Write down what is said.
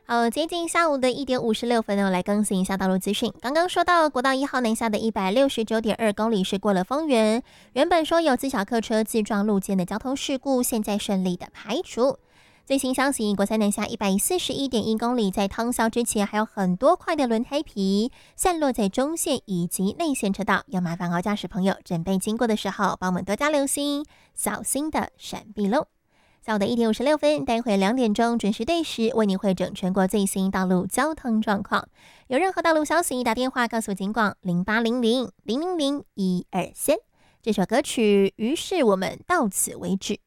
好，接近下午的1点56分哦，来更新一下道路资讯。刚刚说到国道1号南下的169.2公里是过了丰原，原本说有自小客车自撞路肩的交通事故，现在顺利的排除。最新消息，国三南下141.1公里，在通宵之前还有很多块的轮胎皮散落在中线以及内线车道，要麻烦驾驶朋友准备经过的时候，帮我们多加留心，小心的闪避喽。下午的1点56分，待会2点钟准时对时为你汇整全国最新道路交通状况。有任何道路消息，打电话告诉警广0800 000 123。这首歌曲，于是我们到此为止。